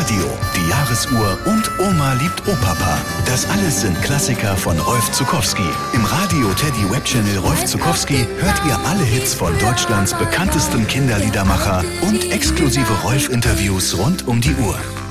Radio, die Jahresuhr und Oma liebt Opapa. Das alles sind Klassiker von Rolf Zuckowski. Im Radio Teddy Webchannel Rolf Zuckowski hört ihr alle Hits von Deutschlands bekanntesten Kinderliedermacher und exklusive Rolf-Interviews rund um die Uhr.